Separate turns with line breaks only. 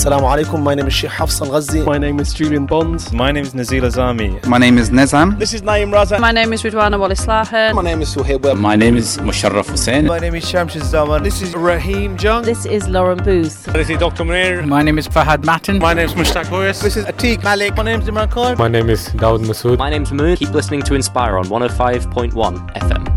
Assalamu alaikum. My name is Sheikh Hafs Al-Ghazi.
My name is Julian Bond.
My name is Nazil Azami.
My name is Nizam.
This is Naeem Raza.
My name is Ridwana Walislahan.
My name is Suhaib.
My name is Musharraf Hussain.
My name is Shamshid Zaman.
This is Raheem Jung.
This is Lauren Booth.
This is Dr. Munir.
My name is Fahad Matin.
My name is Mushtaq Hoyas.
This is Atiq Malik.
My name is Imran Khan.
My name is Dawood Masood.
My name is Moon. Keep listening to Inspire on 105.1 FM.